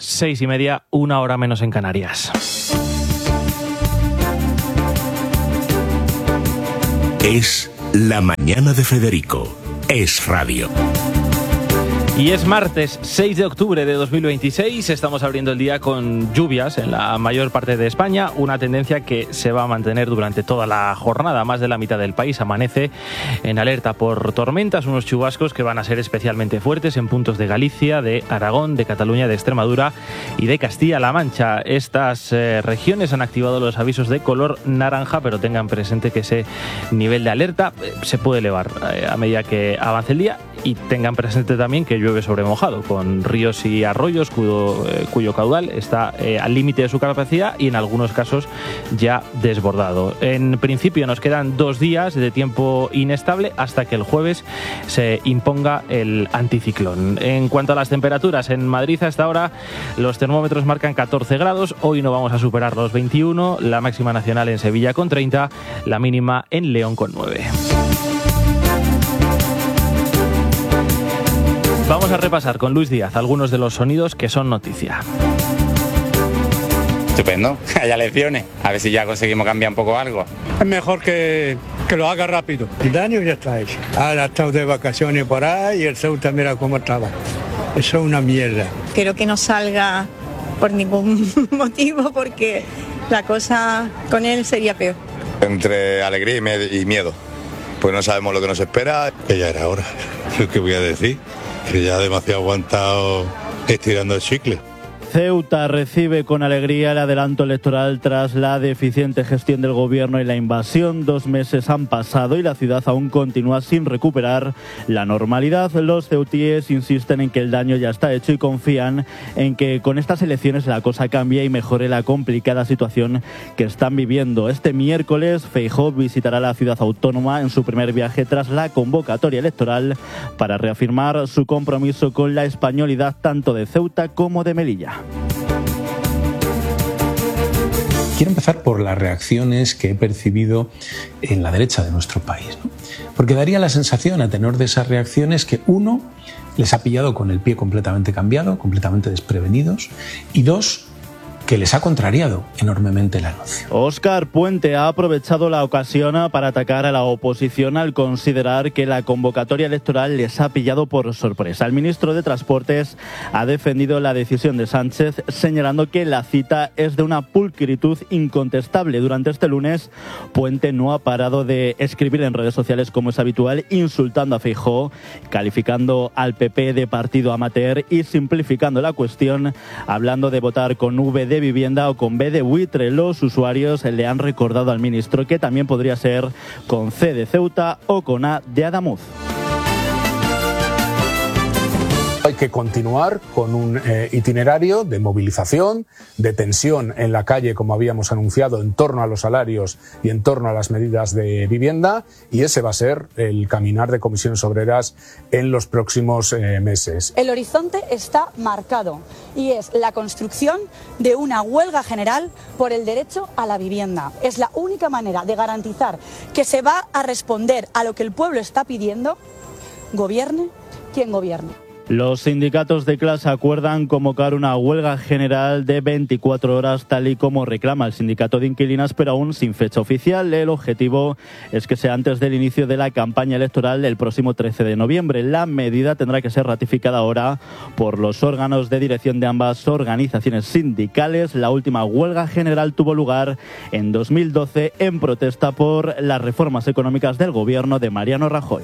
6:30, 1 hora menos en Canarias. Es la mañana de Federico. Es radio. Y es martes 6 de octubre de 2026, estamos abriendo el día con lluvias en la mayor parte de España, una tendencia que se va a mantener durante toda la jornada. Más de la mitad del país amanece en alerta por tormentas, unos chubascos que van a ser especialmente fuertes en puntos de Galicia, de Aragón, de Cataluña, de Extremadura y de Castilla-La Mancha. Estas regiones han activado los avisos de color naranja, pero tengan presente que ese nivel de alerta se puede elevar a medida que avance el día, y tengan presente también que llueve sobre mojado, con ríos y arroyos cuyo caudal está al límite de su capacidad y en algunos casos ya desbordado. En principio nos quedan 2 días de tiempo inestable hasta que el jueves se imponga el anticiclón. En cuanto a las temperaturas, en Madrid a esta hora los termómetros marcan 14 grados, hoy no vamos a superar los 21, la máxima nacional en Sevilla con 30, la mínima en León con 9. Vamos a repasar con Luis Díaz algunos de los sonidos que son noticia. Estupendo, haya elecciones, a ver si ya conseguimos cambiar un poco algo. Es mejor que lo haga rápido. El daño ya está hecho. Ahora estado de vacaciones por ahí y el Ceuta mira cómo estaba. Eso es una mierda. Quiero que no salga por ningún motivo, porque la cosa con él sería peor. Entre alegría y miedo, pues no sabemos lo que nos espera. Que ya era hora, ¿qué voy a decir? Que ya demasiado aguantado estirando el chicle. Ceuta recibe con alegría el adelanto electoral tras la deficiente gestión del gobierno y la invasión. 2 meses han pasado y la ciudad aún continúa sin recuperar la normalidad. Los ceutíes insisten en que el daño ya está hecho y confían en que con estas elecciones la cosa cambie y mejore la complicada situación que están viviendo. Este miércoles Feijóo visitará la ciudad autónoma en su primer viaje tras la convocatoria electoral para reafirmar su compromiso con la españolidad tanto de Ceuta como de Melilla. Quiero empezar por las reacciones que he percibido en la derecha de nuestro país, ¿no? Porque daría la sensación, a tenor de esas reacciones, que uno, les ha pillado con el pie completamente cambiado, completamente desprevenidos, y dos, que les ha contrariado enormemente el anuncio. Óscar Puente ha aprovechado la ocasión para atacar a la oposición al considerar que la convocatoria electoral les ha pillado por sorpresa. El ministro de Transportes ha defendido la decisión de Sánchez, señalando que la cita es de una pulcritud incontestable. Durante este lunes, Puente no ha parado de escribir en redes sociales, como es habitual, insultando a Feijóo, calificando al PP de partido amateur y simplificando la cuestión, hablando de votar con V de vivienda o con B de buitre. Los usuarios le han recordado al ministro que también podría ser con C de Ceuta o con A de Adamuz. Hay que continuar con un itinerario de movilización, de tensión en la calle, como habíamos anunciado, en torno a los salarios y en torno a las medidas de vivienda, y ese va a ser el caminar de Comisiones Obreras en los próximos meses. El horizonte está marcado y es la construcción de una huelga general por el derecho a la vivienda. Es la única manera de garantizar que se va a responder a lo que el pueblo está pidiendo, gobierne quien gobierne. Los sindicatos de clase acuerdan convocar una huelga general de 24 horas, tal y como reclama el sindicato de inquilinas, pero aún sin fecha oficial. El objetivo es que sea antes del inicio de la campaña electoral del próximo 13 de noviembre. La medida tendrá que ser ratificada ahora por los órganos de dirección de ambas organizaciones sindicales. La última huelga general tuvo lugar en 2012 en protesta por las reformas económicas del gobierno de Mariano Rajoy.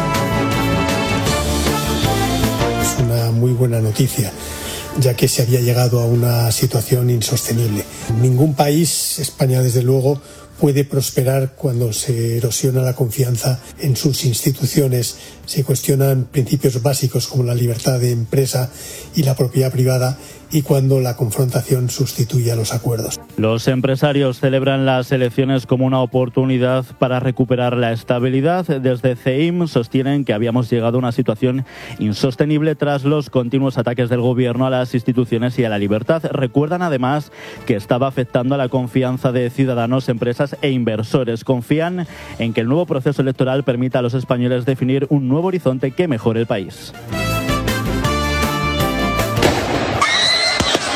Una muy buena noticia, ya que se había llegado a una situación insostenible. Ningún país, España desde luego, puede prosperar cuando se erosiona la confianza en sus instituciones, se cuestionan principios básicos como la libertad de empresa y la propiedad privada, y cuando la confrontación sustituye a los acuerdos. Los empresarios celebran las elecciones como una oportunidad para recuperar la estabilidad. Desde CEIM sostienen que habíamos llegado a una situación insostenible tras los continuos ataques del gobierno a las instituciones y a la libertad. Recuerdan además que estaba afectando a la confianza de ciudadanos, empresas e inversores. Confían en que el nuevo proceso electoral permita a los españoles definir un nuevo horizonte que mejore el país.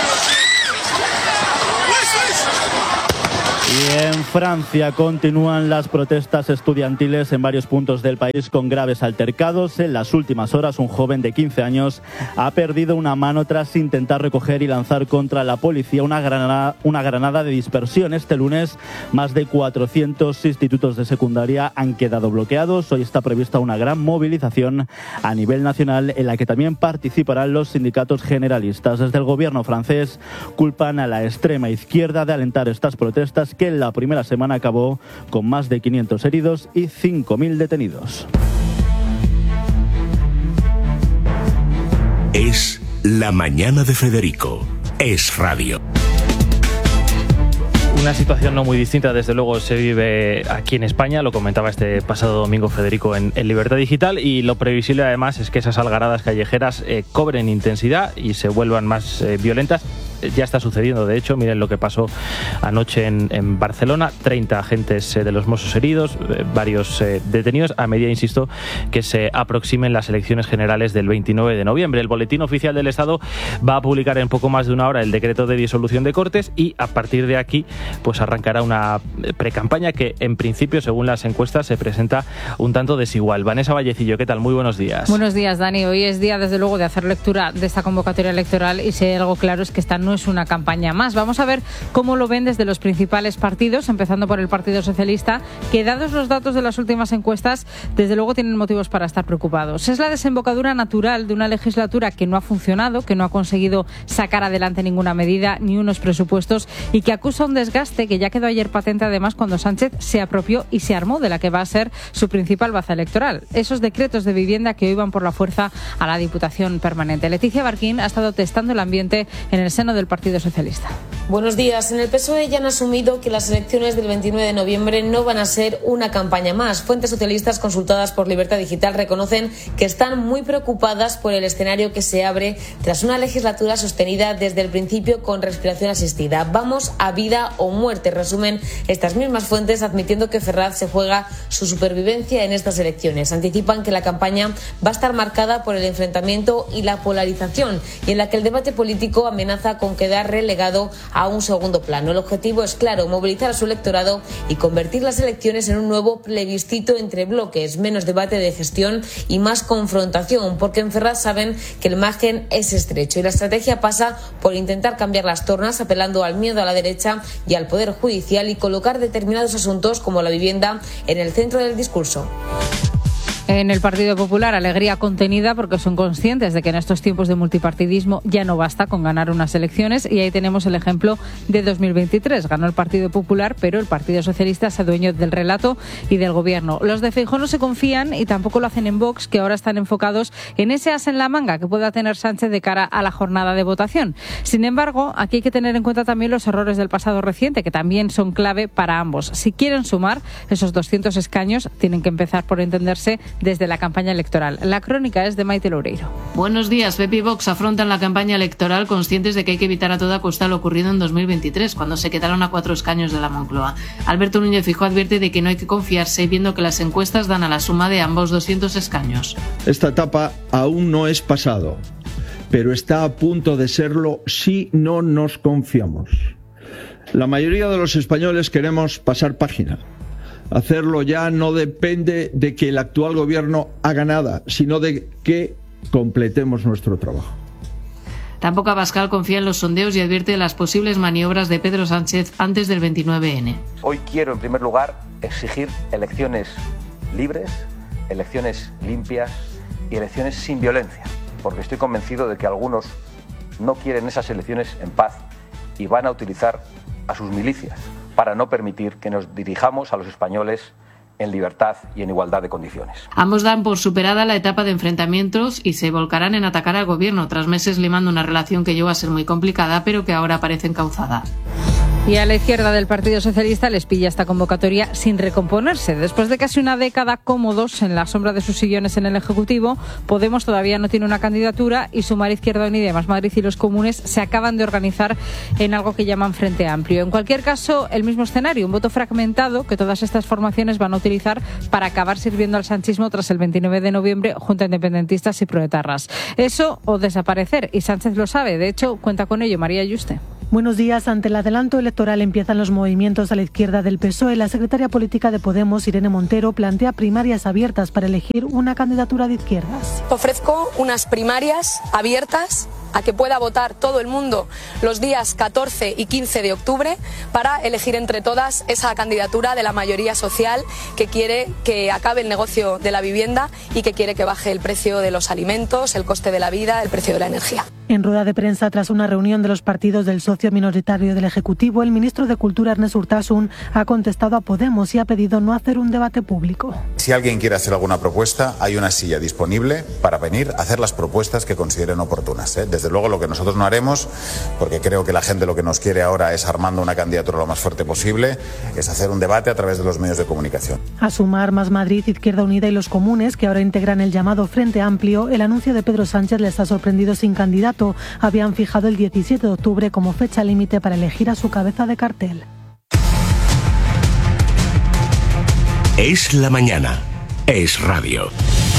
Y en Francia continúan las protestas estudiantiles en varios puntos del país con graves altercados. En las últimas horas, un joven de 15 años ha perdido una mano tras intentar recoger y lanzar contra la policía una granada de dispersión. Este lunes, más de 400 institutos de secundaria han quedado bloqueados. Hoy está prevista una gran movilización a nivel nacional en la que también participarán los sindicatos generalistas. Desde el gobierno francés culpan a la extrema izquierda de alentar estas protestas, que en la primera semana acabó con más de 500 heridos y 5.000 detenidos. Es La Mañana de Federico. Es radio. Una situación no muy distinta, desde luego, se vive aquí en España. Lo comentaba este pasado domingo Federico en Libertad Digital, y lo previsible además es que esas algaradas callejeras cobren intensidad y se vuelvan más violentas. Ya está sucediendo, de hecho. Miren lo que pasó anoche en Barcelona: 30 agentes de los Mossos heridos, varios detenidos, a medida, insisto, que se aproximen las elecciones generales del 29 de noviembre. El Boletín Oficial del Estado va a publicar en poco más de una hora el decreto de disolución de Cortes, y a partir de aquí pues arrancará una precampaña que, en principio, según las encuestas, se presenta un tanto desigual. Vanessa Vallecillo, ¿qué tal? Muy buenos días. Buenos días, Dani. Hoy es día, desde luego, de hacer lectura de esta convocatoria electoral, y si hay algo claro es que esta no es una campaña más. Vamos a ver cómo lo ven desde los principales partidos, empezando por el Partido Socialista, que, dados los datos de las últimas encuestas, desde luego tienen motivos para estar preocupados. Es la desembocadura natural de una legislatura que no ha funcionado, que no ha conseguido sacar adelante ninguna medida ni unos presupuestos, y que acusa un desgaste que ya quedó ayer patente, además, cuando Sánchez se apropió y se armó de la que va a ser su principal baza electoral: esos decretos de vivienda que hoy van por la fuerza a la Diputación Permanente. Leticia Barquín ha estado testando el ambiente en el seno del Partido Socialista. Buenos días. En el PSOE ya han asumido que las elecciones del 29 de noviembre no van a ser una campaña más. Fuentes socialistas consultadas por Libertad Digital reconocen que están muy preocupadas por el escenario que se abre tras una legislatura sostenida desde el principio con respiración asistida. Vamos a vida o muerte, resumen estas mismas fuentes, admitiendo que Ferraz se juega su supervivencia en estas elecciones. Anticipan que la campaña va a estar marcada por el enfrentamiento y la polarización, y en la que el debate político amenaza con quedar relegado a un segundo plano. El objetivo es claro: movilizar a su electorado y convertir las elecciones en un nuevo plebiscito entre bloques, menos debate de gestión y más confrontación, porque en Ferraz saben que el margen es estrecho y la estrategia pasa por intentar cambiar las tornas, apelando al miedo a la derecha y al Poder Judicial, y colocar determinados asuntos como la vivienda en el centro del discurso. En el Partido Popular, alegría contenida, porque son conscientes de que en estos tiempos de multipartidismo ya no basta con ganar unas elecciones, y ahí tenemos el ejemplo de 2023. Ganó el Partido Popular, pero el Partido Socialista se adueñó del relato y del gobierno. Los de Feijóo no se confían, y tampoco lo hacen en Vox, que ahora están enfocados en ese as en la manga que pueda tener Sánchez de cara a la jornada de votación. Sin embargo, aquí hay que tener en cuenta también los errores del pasado reciente, que también son clave para ambos. Si quieren sumar esos 200 escaños, tienen que empezar por entenderse desde la campaña electoral. La crónica es de Maite Loureiro. Buenos días. PP y Vox afrontan la campaña electoral conscientes de que hay que evitar a toda costa lo ocurrido en 2023, cuando se quedaron a 4 escaños de la Moncloa. Alberto Núñez Feijóo advierte de que no hay que confiarse, viendo que las encuestas dan a la suma de ambos 200 escaños. Esta etapa aún no es pasado, pero está a punto de serlo si no nos confiamos. La mayoría de los españoles queremos pasar página. Hacerlo ya no depende de que el actual gobierno haga nada, sino de que completemos nuestro trabajo. Tampoco Abascal confía en los sondeos y advierte de las posibles maniobras de Pedro Sánchez antes del 29N. Hoy quiero, en primer lugar, exigir elecciones libres, elecciones limpias y elecciones sin violencia, porque estoy convencido de que algunos no quieren esas elecciones en paz y van a utilizar a sus milicias para no permitir que nos dirijamos a los españoles en libertad y en igualdad de condiciones. Ambos dan por superada la etapa de enfrentamientos y se volcarán en atacar al gobierno, tras meses limando una relación que llegó a ser muy complicada, pero que ahora parece encauzada. Y a la izquierda del Partido Socialista les pilla esta convocatoria sin recomponerse. Después de casi una década cómodos en la sombra de sus sillones en el Ejecutivo, Podemos todavía no tiene una candidatura, y Sumar, Izquierda Unida y Más Madrid y los comunes se acaban de organizar en algo que llaman Frente Amplio. En cualquier caso, el mismo escenario, un voto fragmentado que todas estas formaciones van a utilizar para acabar sirviendo al sanchismo tras el 29 de noviembre junto a independentistas y proetarras. Eso o desaparecer, y Sánchez lo sabe. De hecho, cuenta con ello María Yuste. Buenos días. Ante el adelanto electoral empiezan los movimientos a la izquierda del PSOE. La secretaria política de Podemos, Irene Montero, plantea primarias abiertas para elegir una candidatura de izquierdas. Ofrezco unas primarias abiertas a que pueda votar todo el mundo los días 14 y 15 de octubre para elegir entre todas esa candidatura de la mayoría social que quiere que acabe el negocio de la vivienda y que quiere que baje el precio de los alimentos, el coste de la vida, el precio de la energía. En rueda de prensa tras una reunión de los partidos del socio minoritario del Ejecutivo, el ministro de Cultura, Ernest Urtasun, ha contestado a Podemos y ha pedido no hacer un debate público. Si alguien quiere hacer alguna propuesta, hay una silla disponible para venir a hacer las propuestas que consideren oportunas. Desde luego lo que nosotros no haremos, porque creo que la gente lo que nos quiere ahora es armando una candidatura lo más fuerte posible, es hacer un debate a través de los medios de comunicación. A Sumar, Más Madrid, Izquierda Unida y los Comunes, que ahora integran el llamado Frente Amplio, el anuncio de Pedro Sánchez les ha sorprendido sin candidato. Habían fijado el 17 de octubre como fecha límite para elegir a su cabeza de cartel. Es la mañana. Es radio.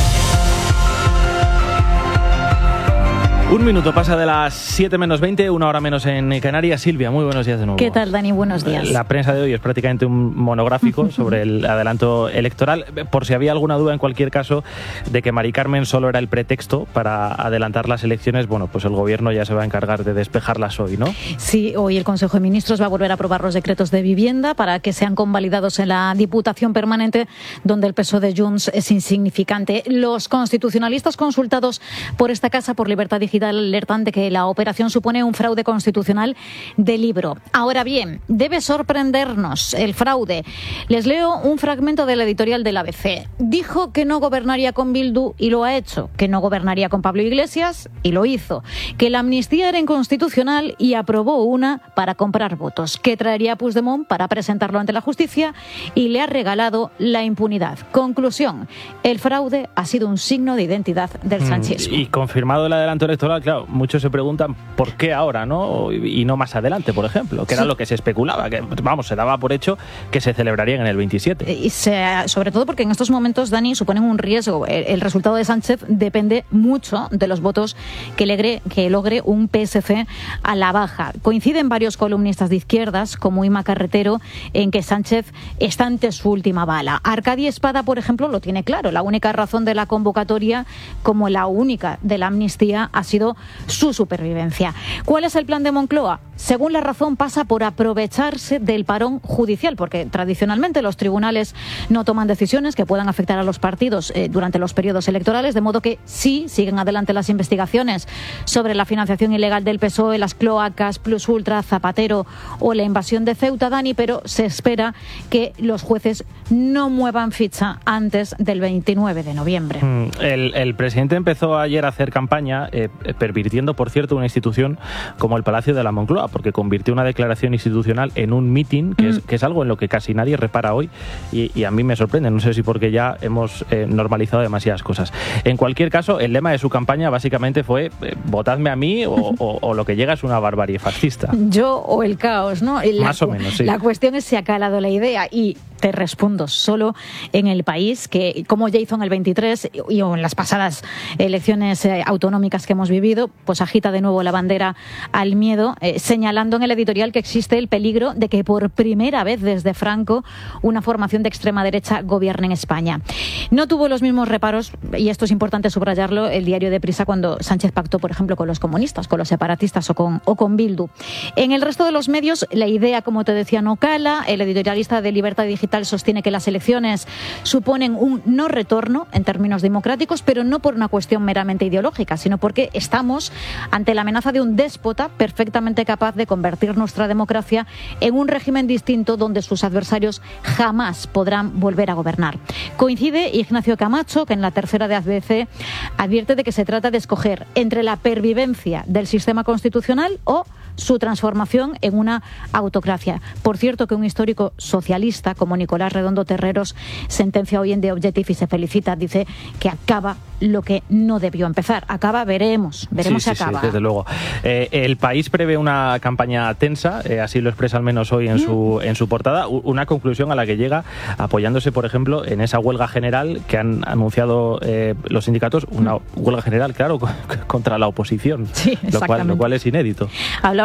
1 minuto pasa de las 7 menos 20, 1 hora menos en Canarias. Silvia, muy buenos días de nuevo. ¿Qué tal, Dani? Buenos días. La prensa de hoy es prácticamente un monográfico sobre el adelanto electoral. Por si había alguna duda, en cualquier caso, de que Mari Carmen solo era el pretexto para adelantar las elecciones, bueno, pues el gobierno ya se va a encargar de despejarlas hoy, ¿no? Sí, hoy el Consejo de Ministros va a volver a aprobar los decretos de vivienda para que sean convalidados en la Diputación Permanente, donde el peso de Junts es insignificante. Los constitucionalistas consultados por esta Casa por Libertad Digital alertan de que la operación supone un fraude constitucional de libro. Ahora bien, debe sorprendernos el fraude. Les leo un fragmento del editorial del ABC. Dijo que no gobernaría con Bildu y lo ha hecho, que no gobernaría con Pablo Iglesias y lo hizo, que la amnistía era inconstitucional y aprobó una para comprar votos, que traería a Puigdemont para presentarlo ante la justicia y le ha regalado la impunidad. Conclusión, el fraude ha sido un signo de identidad del sanchismo. Y confirmado el adelanto electoral, claro, muchos se preguntan por qué ahora, ¿no? Y no más adelante, por ejemplo, que era lo que se especulaba, que vamos, se daba por hecho que se celebrarían en el 27. Y sobre todo porque en estos momentos, Dani, suponen un riesgo. El resultado de Sánchez depende mucho de los votos que logre un PSC a la baja. Coinciden varios columnistas de izquierdas, como Ima Carretero, en que Sánchez está ante su última bala. Arcadi Espada, por ejemplo, lo tiene claro. La única razón de la convocatoria, como la única de la amnistía, ha sido su supervivencia. ¿Cuál es el plan de Moncloa? Según La Razón, pasa por aprovecharse del parón judicial, porque tradicionalmente los tribunales no toman decisiones que puedan afectar a los partidos durante los periodos electorales, de modo que sí siguen adelante las investigaciones sobre la financiación ilegal del PSOE, las cloacas, Plus Ultra, Zapatero o la invasión de Ceuta, Dani, pero se espera que los jueces no muevan ficha antes del 29 de noviembre. El presidente empezó ayer a hacer campaña pervirtiendo, por cierto, una institución como el Palacio de la Moncloa, porque convirtió una declaración institucional en un mitin, que es algo en lo que casi nadie repara hoy, y a mí me sorprende, no sé si porque ya hemos normalizado demasiadas cosas. En cualquier caso, el lema de su campaña básicamente fue votadme a mí o lo que llega es una barbarie fascista. Yo o el caos, ¿no? Más o menos, sí. La cuestión es si ha calado la idea y te respondo, solo en el país, que como ya hizo en el 23 y en las pasadas elecciones autonómicas que hemos vivido, pues agita de nuevo la bandera al miedo, señalando en el editorial que existe el peligro de que por primera vez desde Franco una formación de extrema derecha gobierne en España. No tuvo los mismos reparos, y esto es importante subrayarlo, el diario Deprisa cuando Sánchez pactó, por ejemplo, con los comunistas, con los separatistas o con Bildu. En el resto de los medios, la idea, como te decía, no cala. El editorialista de Libertad Digital sostiene que las elecciones suponen un no retorno en términos democráticos, pero no por una cuestión meramente ideológica, sino porque estamos ante la amenaza de un déspota perfectamente capaz de convertir nuestra democracia en un régimen distinto donde sus adversarios jamás podrán volver a gobernar. Coincide Ignacio Camacho, que en la tercera de ABC advierte de que se trata de escoger entre la pervivencia del sistema constitucional o su transformación en una autocracia. Por cierto, que un histórico socialista como Nicolás Redondo Terreros sentencia hoy en The Objective y se felicita, dice que acaba lo que no debió empezar. Acaba, veremos si acaba. Sí, desde luego. El País prevé una campaña tensa, así lo expresa al menos hoy en su portada, una conclusión a la que llega apoyándose, por ejemplo, en esa huelga general que han anunciado los sindicatos, una huelga general, claro, contra la oposición, sí, lo cual es inédito. Hablaba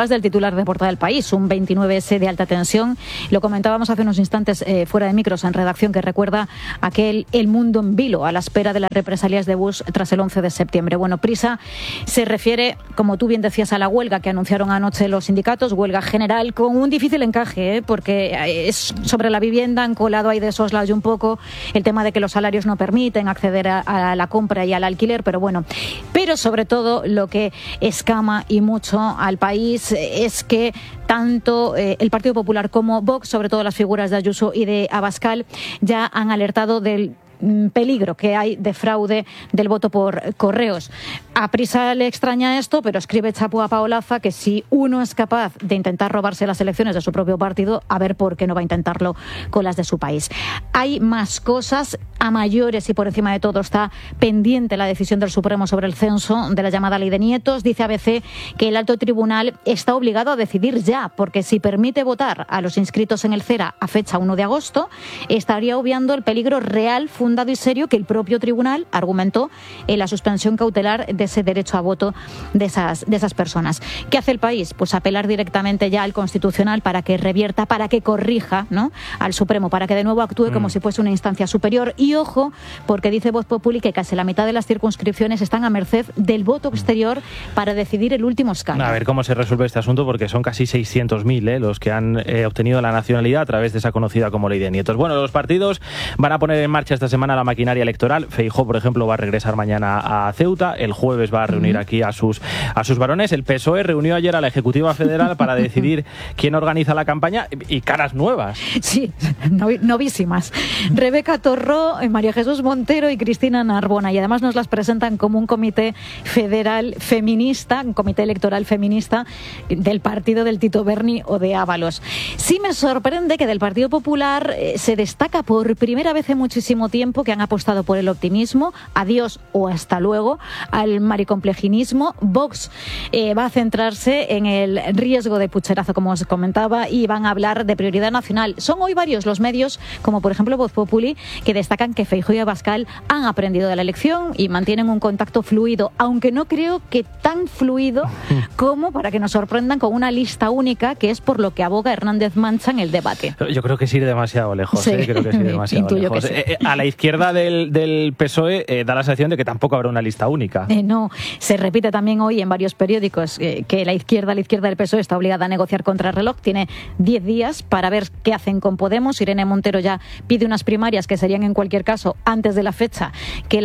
hablabas del titular de portada del País, un 29S de alta tensión. Lo comentábamos hace unos instantes fuera de micros en redacción, que recuerda aquel El mundo en vilo a la espera de las represalias de Bush tras el 11 de septiembre. Bueno, Prisa se refiere, como tú bien decías, a la huelga que anunciaron anoche los sindicatos, huelga general con un difícil encaje, porque es sobre la vivienda, han colado ahí de soslayo un poco el tema de que los salarios no permiten acceder a la compra y al alquiler, pero bueno. Pero sobre todo lo que escama y mucho al país es que tanto el Partido Popular como Vox, sobre todo las figuras de Ayuso y de Abascal, ya han alertado del peligro que hay de fraude del voto por correos. A Prisa le extraña esto, pero escribe Chapo a Paolaza que si uno es capaz de intentar robarse las elecciones de su propio partido, a ver por qué no va a intentarlo con las de su país. Hay más cosas a mayores y por encima de todo está pendiente la decisión del Supremo sobre el censo de la llamada Ley de Nietos. Dice ABC que el alto tribunal está obligado a decidir ya, porque si permite votar a los inscritos en el CERA a fecha 1 de agosto, estaría obviando el peligro real, fundado y serio que el propio tribunal argumentó en la suspensión cautelar de ese derecho a voto de esas personas. ¿Qué hace el país? Pues apelar directamente ya al Constitucional para que revierta, para que corrija, ¿no?, al Supremo, para que de nuevo actúe como si fuese una instancia superior. Y ojo, porque dice Voz Populi que casi la mitad de las circunscripciones están a merced del voto exterior para decidir el último escaño. A ver cómo se resuelve este asunto, porque son casi 600.000 los que han obtenido la nacionalidad a través de esa conocida como Ley de Nietos. Bueno, los partidos van a poner en marcha esta semana la maquinaria electoral. Feijóo, por ejemplo, va a regresar mañana a Ceuta. El jueves va a reunir aquí a sus varones. El PSOE reunió ayer a la Ejecutiva Federal para decidir quién organiza la campaña, y caras nuevas. Sí, novísimas. Rebeca Torró, María Jesús Montero y Cristina Narbona. Y además nos las presentan como un comité federal feminista, un comité electoral feminista del partido del Tito Berni o de Ábalos. Sí me sorprende que del Partido Popular se destaca por primera vez en muchísimo tiempo que han apostado por el optimismo, adiós o hasta luego al maricomplejinismo. Vox va a centrarse en el riesgo de pucherazo, como os comentaba, y van a hablar de prioridad nacional. Son hoy varios los medios, como por ejemplo Voz Populi, que destacan que Feijóo y Abascal han aprendido de la elección y mantienen un contacto fluido, aunque no creo que tan fluido como para que nos sorprendan con una lista única, que es por lo que aboga Hernández Mancha en el debate. Yo creo que es ir demasiado lejos. Sí. Creo que es ir demasiado lejos. Sí. A la izquierda del PSOE da la sensación de que tampoco habrá una lista única. No, se repite también hoy en varios periódicos que la izquierda del PSOE está obligada a negociar contra el reloj. Tiene 10 días para ver qué hacen con Podemos. Irene Montero ya pide unas primarias que serían en cualquier caso antes de la fecha que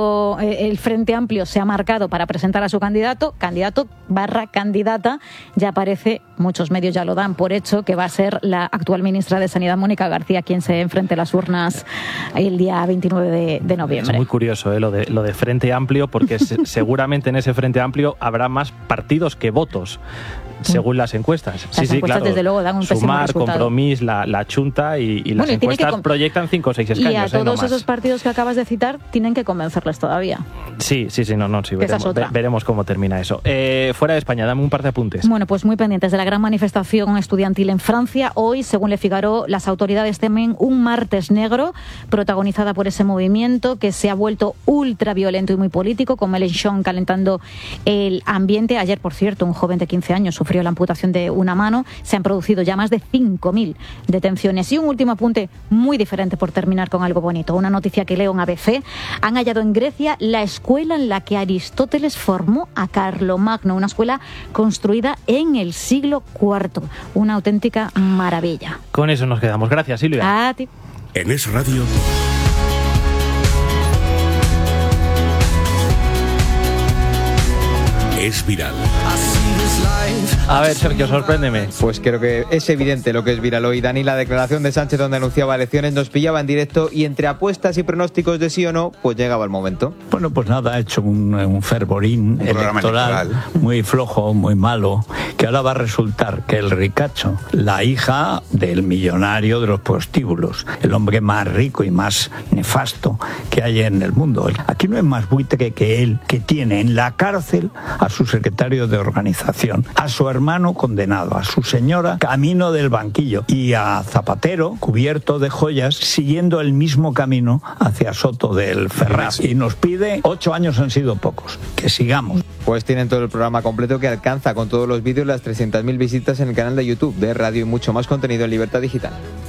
el Frente Amplio se ha marcado para presentar a su candidato/candidata. Ya parece, muchos medios ya lo dan por hecho, que va a ser la actual ministra de Sanidad, Mónica García, quien se enfrente a las urnas el día 29 de noviembre. Es muy curioso lo de Frente Amplio, porque seguramente en ese Frente Amplio habrá más partidos que votos, según las encuestas. Las encuestas, claro, desde luego dan un pésimo Sumar, resultado. Compromís, la Chunta y las encuestas proyectan 5 o 6 escaños. Y a todos no esos partidos que acabas de citar tienen que convencerles todavía. Sí, veremos cómo termina eso. Fuera de España, dame un par de apuntes. Bueno, pues muy pendientes de la gran manifestación estudiantil en Francia. Hoy, según Le Figaro, las autoridades temen un martes negro protagonizada por ese movimiento que se ha vuelto ultra violento y muy político, con Mélenchon calentando el ambiente. Ayer, por cierto, un joven de 15 años sufrió la amputación de una mano. Se han producido ya más de 5.000 detenciones. Y un último apunte muy diferente, por terminar con algo bonito. Una noticia que leo en ABC. Han hallado en Grecia la escuela en la que Aristóteles formó a Carlomagno, una escuela construida en el siglo IV. Una auténtica maravilla. Con eso nos quedamos. Gracias, Silvia. A ti. En Es Radio. Es viral. A ver, Sergio, sorpréndeme. Pues creo que es evidente lo que es viral hoy, Dani. La declaración de Sánchez, donde anunciaba elecciones, nos pillaba en directo, y entre apuestas y pronósticos de sí o no, pues llegaba el momento. Bueno, pues nada, ha hecho un fervorín electoral muy flojo, muy malo, que ahora va a resultar que el ricacho, la hija del millonario de los prostíbulos, el hombre más rico y más nefasto que hay en el mundo. Aquí no es más buitre que él, que tiene en la cárcel a su secretario de organización, a su hermano condenado, a su señora camino del banquillo y a Zapatero cubierto de joyas siguiendo el mismo camino hacia Soto del Ferraz. Y nos pide 8 años han sido pocos, que sigamos. Pues tienen todo el programa completo que alcanza con todos los vídeos las 300.000 visitas en el canal de YouTube de Radio y mucho más contenido en Libertad Digital.